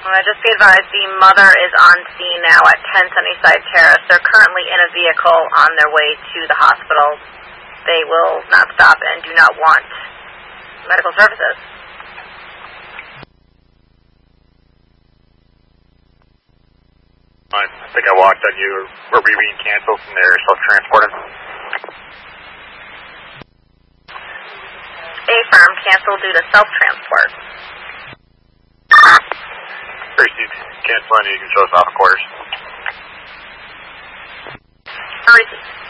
Just be advised, the mother is on scene now at 10 Sunnyside Terrace. They're currently in a vehicle on their way to the hospital. They will not stop and do not want medical services. I think I walked on you. Were we being canceled from their self-transporting? A-firm canceled due to self-transport. Proceed. Canceling, you can show us off, of course. Receipt.